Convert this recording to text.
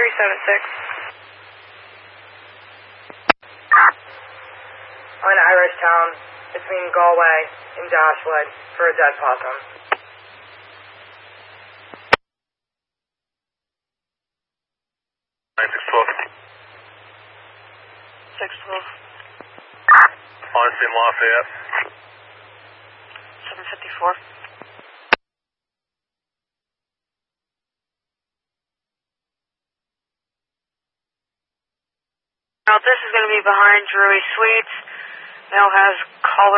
On Irish Town, between Galway and Dashwood, for a dead possum. 612. Honestly in Lafayette. 754. Now this is going to be behind Drury Suites. Male has collar.